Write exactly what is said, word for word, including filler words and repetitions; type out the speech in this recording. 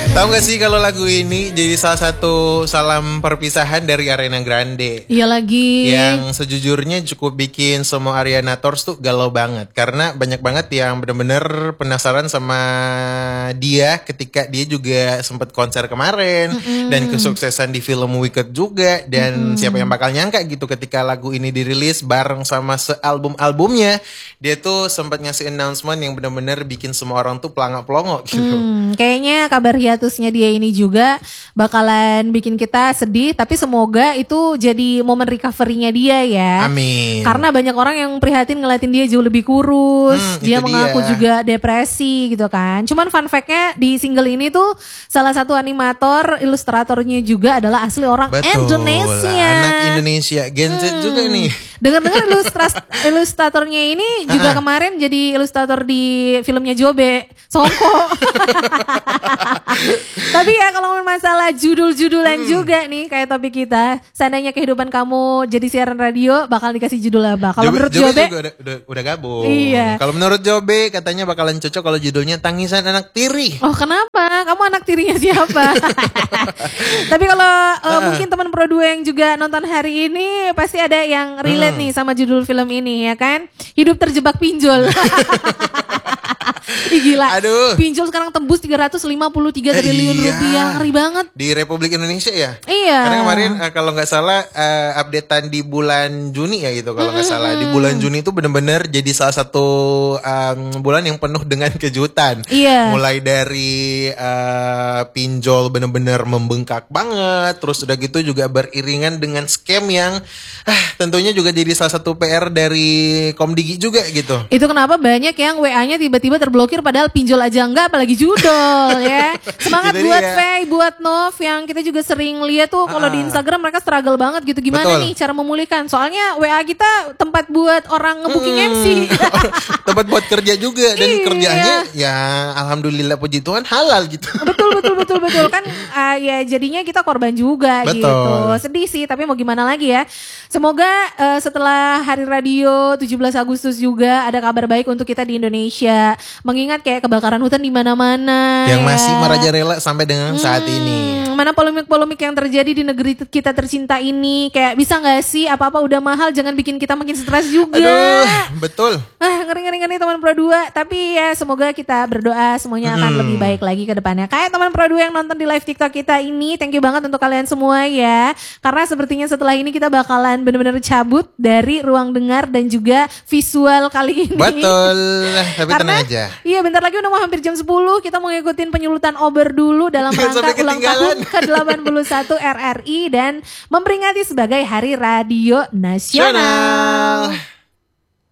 Tahu gak sih kalau lagu ini jadi salah satu salam perpisahan dari Ariana Grande. Iya lagi. Yang sejujurnya cukup bikin semua Arianators tuh galau banget. Karena banyak banget yang bener-bener penasaran sama dia ketika dia juga sempat konser kemarin. Mm-hmm. Dan kesuksesan di film Wicked juga. Dan mm-hmm. siapa yang bakal nyangka gitu ketika lagu ini dirilis bareng sama sealbum-albumnya. Dia tuh sempat ngasih announcement yang bener-bener bikin semua orang tuh pelangak-pelongo gitu. Hmm, kayaknya kabar hiatusnya dia ini juga bakalan bikin kita sedih, tapi semoga itu jadi momen recovery-nya dia ya. Amin. Karena banyak orang yang prihatin ngeliatin dia jauh lebih kurus, hmm, dia mengaku dia. juga depresi gitu kan. Cuman fun fact-nya di single ini tuh salah satu animator, ilustratornya juga adalah asli orang Betul, Indonesia. Anak Indonesia, Gen Z hmm. juga nih. Dengar-dengar ilustratornya ini juga kemarin jadi ilustrator di filmnya Jobe, Songko. Tapi ya kalau masalah judul-judulan hmm. juga nih kayak topik kita, seandainya kehidupan kamu jadi siaran radio bakal dikasih judul apa? Kalau menurut Jobe, Jobe juga udah, udah, udah gabung. Iya. Kalau menurut Jobe katanya bakalan cocok kalau judulnya Tangisan Anak Tiri. Oh kenapa? Kamu anak tirinya siapa? Tapi kalau uh, uh. mungkin teman Pro dua yang juga nonton hari ini pasti ada yang relate hmm. nih sama judul film ini ya kan? Hidup terjebak pinjol. Ih gila. Aduh. Pinjol sekarang tembus tiga ratus lima puluh tiga triliun eh, iya. rupiah. Ngeri banget. Di Republik Indonesia ya? Iya. Karena kemarin uh, kalau gak salah uh, updatean di bulan Juni ya gitu kalau mm-hmm. gak salah. Di bulan Juni itu benar-benar jadi salah satu um, bulan yang penuh dengan kejutan. Iya. Mulai dari uh, pinjol benar-benar membengkak banget. Terus udah gitu juga beriringan dengan scam yang uh, tentunya juga jadi salah satu P R dari Komdigi juga gitu. Itu kenapa banyak yang W A-nya tiba-tiba terblokir padahal pinjol aja enggak apalagi judul ya. Semangat gitu buat Faye, buat Nov yang kita juga sering lihat tuh kalau ah. di Instagram mereka struggle banget gitu. Gimana Betul. nih cara memulihkan? Soalnya W A kita tempat buat orang ngebooking hmm. M C. Tempat buat kerja juga dan iya. kerjanya ya alhamdulillah puji Tuhan halal gitu. Betul betul betul betul kan uh, ya jadinya kita korban juga betul. gitu. Sedih sih tapi mau gimana lagi ya. Semoga uh, setelah Hari Radio tujuh belas Agustus juga ada kabar baik untuk kita di Indonesia. Mengingat kayak kebakaran hutan di mana-mana yang ya. masih merajalela sampai dengan hmm, saat ini. Mana polemik-polemik yang terjadi di negeri kita tercinta ini. Kayak bisa gak sih apa-apa udah mahal jangan bikin kita makin stres juga. Aduh, betul. Ah, ngeri-ngeri teman Pro dua. Tapi ya semoga kita berdoa semuanya akan hmm. lebih baik lagi ke depannya. Kayak teman Pro dua yang nonton di live TikTok kita ini, thank you banget untuk kalian semua ya. Karena sepertinya setelah ini kita bakalan benar-benar cabut dari ruang dengar dan juga visual kali ini. Betul. Tapi Karena, tenang aja. Iya, bentar lagi udah mau hampir jam sepuluh. Kita mau ngikutin penyulutan Ober dulu dalam rangka ulang tahun ke delapan puluh satu R R I dan memperingati sebagai Hari Radio Nasional.